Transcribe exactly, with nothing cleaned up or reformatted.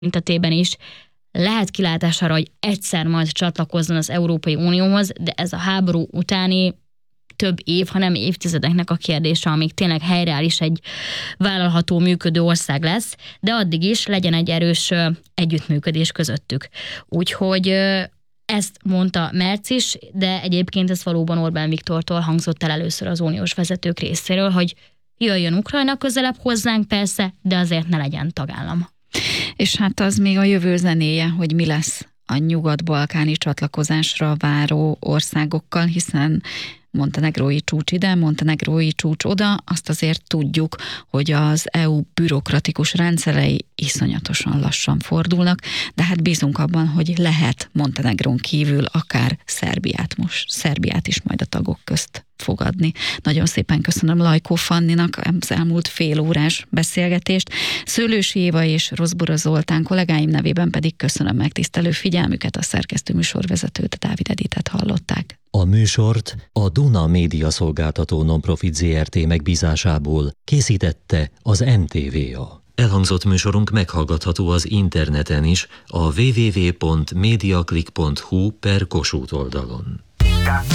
tekintetében is lehet kilátás arra, hogy egyszer majd csatlakozzon az Európai Unióhoz, de ez a háború utáni több év, hanem évtizedeknek a kérdése, amíg tényleg helyreáll is egy vállalható, működő ország lesz, de addig is legyen egy erős együttműködés közöttük. Úgyhogy ezt mondta Merz is, de egyébként ez valóban Orbán Viktortól hangzott el először az uniós vezetők részéről, hogy jöjjön Ukrajna közelebb hozzánk persze, de azért ne legyen tagállam. És hát az még a jövő zenéje, hogy mi lesz a nyugat-balkáni csatlakozásra váró országokkal, hiszen montenegrói csúcs ide, montenegrói csúcs oda, azt azért tudjuk, hogy az é u bürokratikus rendszerei iszonyatosan lassan fordulnak, de hát bízunk abban, hogy lehet Montenegrón kívül akár Szerbiát most, Szerbiát is majd a tagok közt fogadni. Nagyon szépen köszönöm Lajkó Fanninak az elmúlt fél órás beszélgetést. Szőlősi Éva és Rozbura Zoltán kollégáim nevében pedig köszönöm megtisztelő figyelmüket, a szerkesztő műsorvezetőt, Dávid Editet hallották. A műsort a Duna Média Szolgáltató Nonprofit zé er té megbízásából készítette az em té vé á. Elhangzott műsorunk meghallgatható az interneten is a double-u double-u double-u pont mediaclick pont hu per Kossuth oldalon.